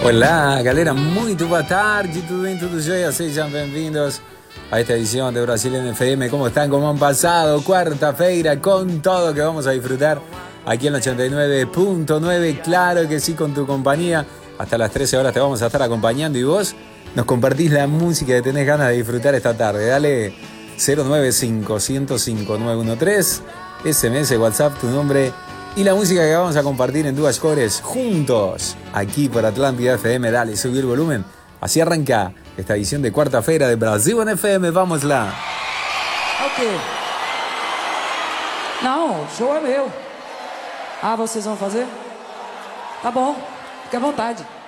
Olá, galera, muito boa tarde, tudo bem, tudo jóia? Sejam bem-vindos a esta edición de Brasil en FM. ¿Cómo están? ¿Cómo han pasado? Cuarta-feira con todo que vamos a disfrutar aquí en el 89.9. Claro que sí, con tu compañía. Hasta las 13 horas te vamos a estar acompañando y vos nos compartís la música que tenés ganas de disfrutar esta tarde. Dale 095-105-913, SMS, WhatsApp, tu nombre y la música que vamos a compartir en Duas Cores juntos aquí por Atlántida FM. Dale, subí el volumen. Así arranca esta edición de cuarta-feira de Brasil en FM. Vamos lá. Ok. Não, o show é meu. Ah, vocês vão fazer? Tá bom, fique à vontade.